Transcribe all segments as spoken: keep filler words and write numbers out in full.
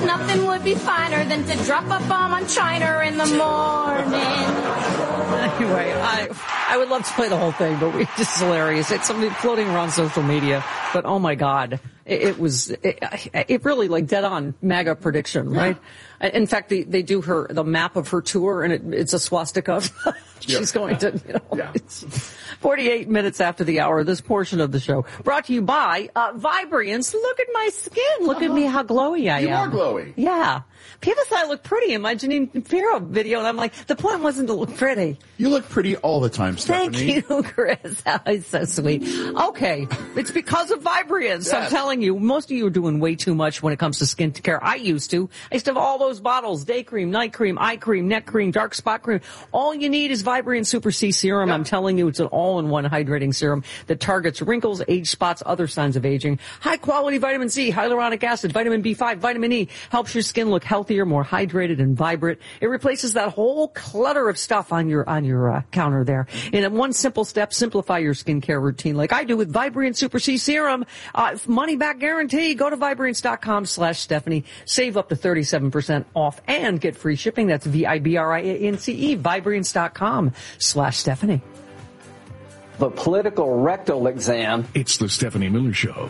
nothing would be finer than to drop a bomb on China in the morning. Anyway, I I would love to play the whole thing, but it's just hilarious. It's something floating around social media, but oh my God, it, it was it, it really like dead on MAGA prediction, right? Yeah. In fact, they they do her the map of her tour, and it, it's a swastika. She's yeah. going to, you know, yeah. it's forty-eight minutes after the hour. This portion of the show brought to you by uh, Vibriance. Look at my skin. Look uh-huh. at me, how glowy I you am. You are glowy. Yeah. People thought I looked pretty in my Janine Pirro video, and I'm like, the point wasn't to look pretty. You look pretty all the time, Stephanie. Thank you, Chris. That's so sweet. Okay, it's because of Vibriance. Yes. I'm telling you, most of you are doing way too much when it comes to skin care. I used to. I used to have all those bottles, day cream, night cream, eye cream, neck cream, dark spot cream. All you need is Vibriance Super C Serum. Yep. I'm telling you, it's an all-in-one hydrating serum that targets wrinkles, age spots, other signs of aging. High-quality vitamin C, hyaluronic acid, vitamin B five, vitamin E helps your skin look healthier, more hydrated and vibrant. It replaces that whole clutter of stuff on your on your uh, counter there. In one simple step, simplify your skincare routine like I do with Vibriance Super C Serum. Uh, money back guarantee. Go to Vibriance.com slash Stephanie. Save up to thirty-seven percent off and get free shipping. That's V I B R I A N C E. Vibriance.com slash Stephanie. The political rectal exam. It's the Stephanie Miller Show.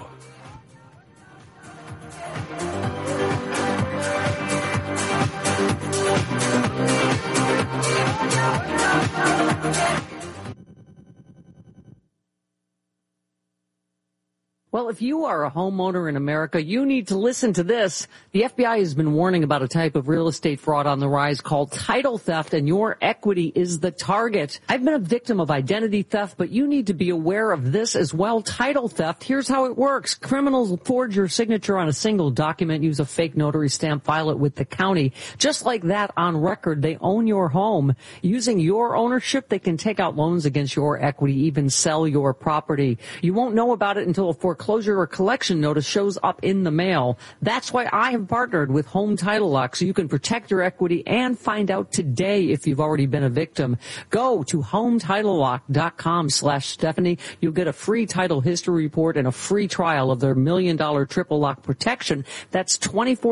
Well, if you are a homeowner in America, you need to listen to this. The F B I has been warning about a type of real estate fraud on the rise called title theft, and your equity is the target. I've been a victim of identity theft, but you need to be aware of this as well. Title theft, here's how it works. Criminals forge your signature on a single document, use a fake notary stamp, file it with the county. Just like that, on record, they own your home. Using your ownership, they can take out loans against your equity, even sell your property. You won't know about it until a foreclosure Foreclosure or collection notice shows up in the mail. That's why I have partnered with Home Title Lock, so you can protect your equity and find out today if you've already been a victim. Go to HomeTitleLock.com slash Stephanie. You'll get a free title history report and a free trial of their million dollar triple lock protection. That's twenty-four